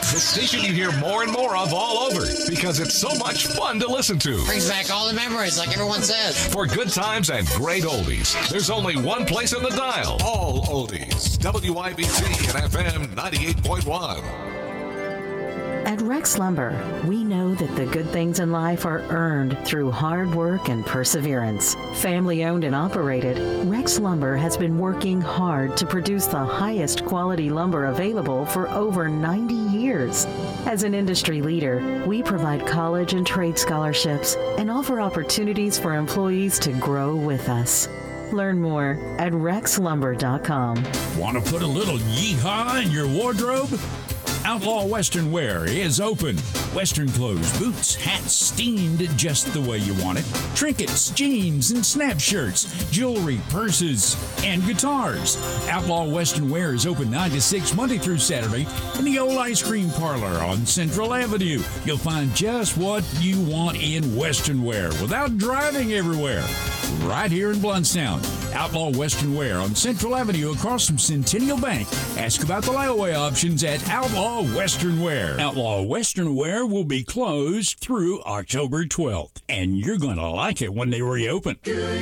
The station you hear more and more of all over because it's so much fun to listen to. Brings back all the memories, like everyone says. For good times and great oldies, there's only one place in the dial. All oldies. WIBC and FM 98.1. At Rex Lumber, we know that the good things in life are earned through hard work and perseverance. Family owned and operated, Rex Lumber has been working hard to produce the highest quality lumber available for over 90 years. As an industry leader, we provide college and trade scholarships and offer opportunities for employees to grow with us. Learn more at rexlumber.com. Want to put a little yeehaw in your wardrobe? Outlaw Western Wear is open. Western clothes, boots, hats steamed just the way you want it. Trinkets, jeans, and snap shirts, jewelry, purses, and guitars. Outlaw Western Wear is open 9 to 6 Monday through Saturday in the old ice cream parlor on Central Avenue. You'll find just what you want in Western Wear without driving everywhere. Right here in Blountstown. Outlaw Western Wear on Central Avenue across from Centennial Bank. Ask about the layaway options at Outlaw Western Wear. Outlaw Western Wear will be closed through October 12th, and you're going to like it when they reopen.